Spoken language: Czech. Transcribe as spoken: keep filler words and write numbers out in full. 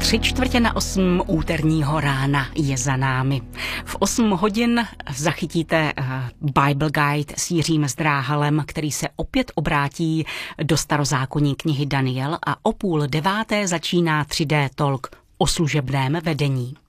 Tři čtvrtě na osm úterního rána je za námi. V osm hodin zachytíte Bible Guide s Jiřím Zdráhalem, který se opět obrátí do starozákonní knihy Daniel, a o půl deváté začíná tři dé Talk o služebném vedení.